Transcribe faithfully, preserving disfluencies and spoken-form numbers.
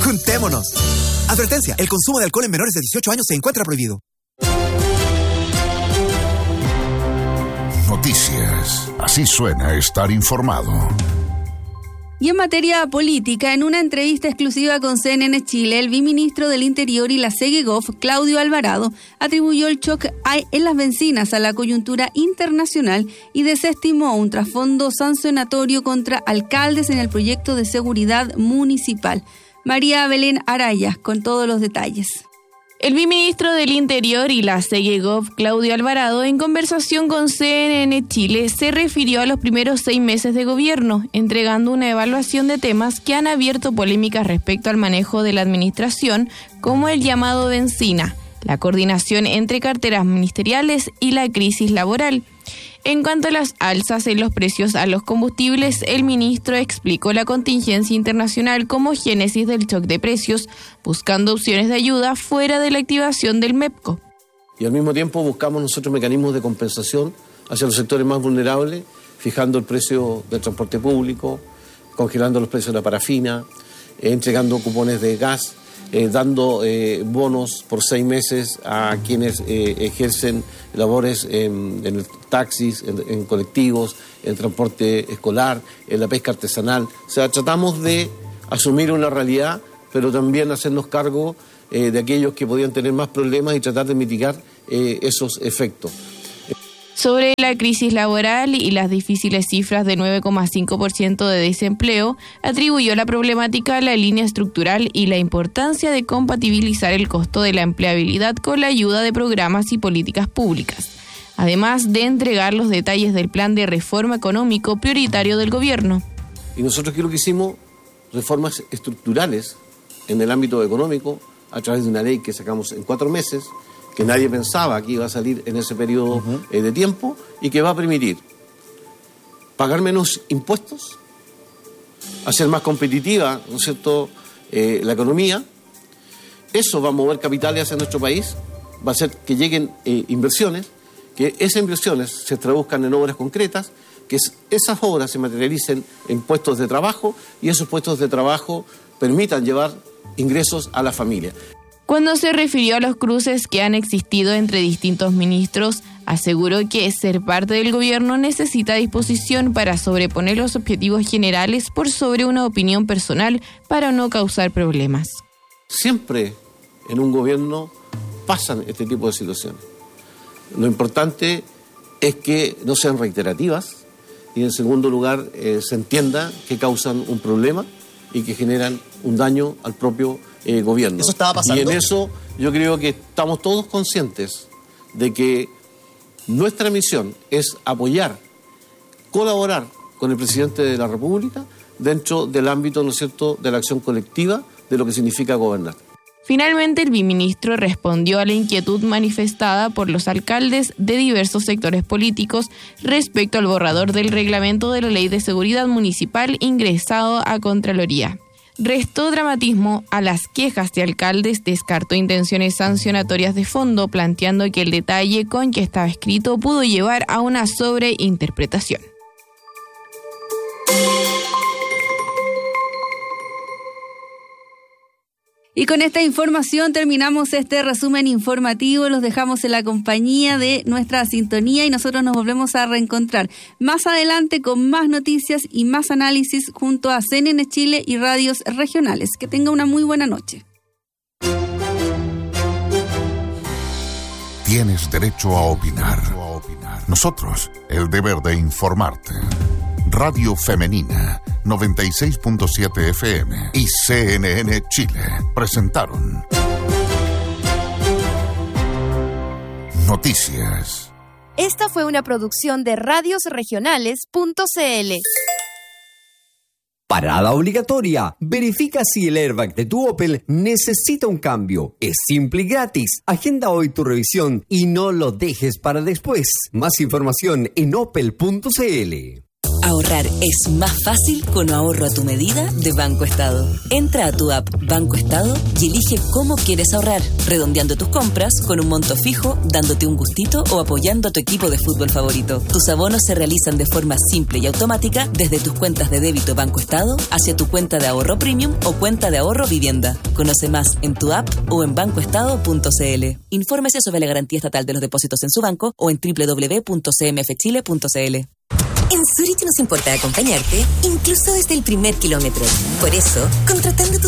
¡Juntémonos! Advertencia, el consumo de alcohol en menores de dieciocho años se encuentra prohibido. Noticias. Así suena estar informado. Y en materia política, en una entrevista exclusiva con C N N Chile, el viceministro del Interior y la SEGEGOV, Claudio Alvarado, atribuyó el shock en las bencinas a la coyuntura internacional y desestimó un trasfondo sancionatorio contra alcaldes en el proyecto de seguridad municipal. María Belén Araya, con todos los detalles. El viceministro del Interior y la SEGEGOV, Claudio Alvarado, en conversación con C N N Chile, se refirió a los primeros seis meses de gobierno, entregando una evaluación de temas que han abierto polémicas respecto al manejo de la administración, como el llamado bencina, la coordinación entre carteras ministeriales y la crisis laboral. En cuanto a las alzas en los precios a los combustibles, el ministro explicó la contingencia internacional como génesis del shock de precios, buscando opciones de ayuda fuera de la activación del MEPCO. Y al mismo tiempo buscamos nosotros mecanismos de compensación hacia los sectores más vulnerables, fijando el precio del transporte público, congelando los precios de la parafina, eh, entregando cupones de gas, Eh, dando eh, bonos por seis meses a quienes eh, ejercen labores en, en taxis, en, en colectivos, en transporte escolar, en la pesca artesanal. O sea, tratamos de asumir una realidad, pero también hacernos cargo eh, de aquellos que podían tener más problemas y tratar de mitigar eh, esos efectos. Sobre la crisis laboral y las difíciles cifras de nueve coma cinco por ciento de desempleo, atribuyó la problemática a la línea estructural y la importancia de compatibilizar el costo de la empleabilidad con la ayuda de programas y políticas públicas, además de entregar los detalles del plan de reforma económico prioritario del gobierno. Y nosotros creo que hicimos reformas estructurales en el ámbito económico a través de una ley que sacamos en cuatro meses, que nadie pensaba que iba a salir en ese periodo uh-huh. eh, de tiempo y que va a permitir pagar menos impuestos, hacer más competitiva, ¿no es cierto?, eh, la economía. Eso va a mover capitales hacia nuestro país, va a hacer que lleguen eh, inversiones, que esas inversiones se traduzcan en obras concretas, que esas obras se materialicen en puestos de trabajo y esos puestos de trabajo permitan llevar ingresos a la familia. Cuando se refirió a los cruces que han existido entre distintos ministros, aseguró que ser parte del gobierno necesita disposición para sobreponer los objetivos generales por sobre una opinión personal para no causar problemas. Siempre en un gobierno pasan este tipo de situaciones. Lo importante es que no sean reiterativas y, en segundo lugar, eh, se entienda que causan un problema y que generan un daño al propio Eh, gobierno. ¿Eso estaba pasando? Y en eso yo creo que estamos todos conscientes de que nuestra misión es apoyar, colaborar con el presidente de la República dentro del ámbito, ¿no es cierto?, de la acción colectiva de lo que significa gobernar. Finalmente, el viceministro respondió a la inquietud manifestada por los alcaldes de diversos sectores políticos respecto al borrador del reglamento de la Ley de Seguridad Municipal ingresado a Contraloría. Restó dramatismo a las quejas de alcaldes, descartó intenciones sancionatorias de fondo, planteando que el detalle con que estaba escrito pudo llevar a una sobreinterpretación. Y con esta información terminamos este resumen informativo. Los dejamos en la compañía de nuestra sintonía y nosotros nos volvemos a reencontrar más adelante con más noticias y más análisis junto a C N N Chile y radios regionales. Que tenga una muy buena noche. Tienes derecho a opinar. Nosotros, el deber de informarte. Radio Femenina noventa y seis punto siete F M y C N N Chile presentaron Noticias. Esta fue una producción de radios regionales punto c l. Parada obligatoria. Verifica si el airbag de tu Opel necesita un cambio. Es simple y gratis. Agenda hoy tu revisión y no lo dejes para después. Más información en opel punto c l. Ahorrar es más fácil con ahorro a tu medida de Banco Estado. Entra a tu app Banco Estado y elige cómo quieres ahorrar, redondeando tus compras con un monto fijo, dándote un gustito o apoyando a tu equipo de fútbol favorito. Tus abonos se realizan de forma simple y automática desde tus cuentas de débito Banco Estado hacia tu cuenta de ahorro premium o cuenta de ahorro vivienda. Conoce más en tu app o en banco estado punto c l. Infórmese sobre la garantía estatal de los depósitos en su banco o en doble u doble u doble u punto c m f chile punto c l. En Zurich nos importa acompañarte, incluso desde el primer kilómetro. Por eso, contratando tu